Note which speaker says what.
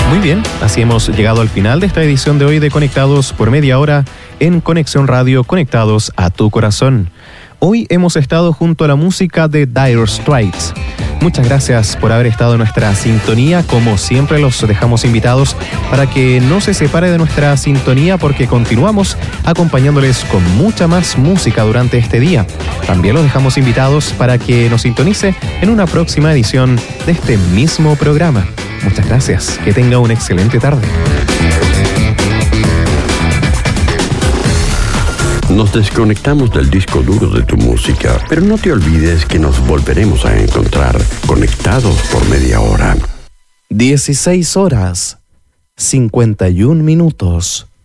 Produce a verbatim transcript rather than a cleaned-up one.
Speaker 1: Muy bien, así hemos llegado al final de esta edición de hoy de Conectados por media hora en Conexión Radio, conectados a tu corazón. Hoy hemos estado junto a la música de Dire Straits. Muchas gracias por haber estado en nuestra sintonía. Como siempre, los dejamos invitados para que no se separe de nuestra sintonía, porque continuamos acompañándoles con mucha más música durante este día. También los dejamos invitados para que nos sintonice en una próxima edición de este mismo programa. Muchas gracias. Que tenga una excelente tarde.
Speaker 2: Nos desconectamos del disco duro de tu música, pero no te olvides que nos volveremos a encontrar conectados por media hora.
Speaker 1: dieciséis horas, cincuenta y un minutos.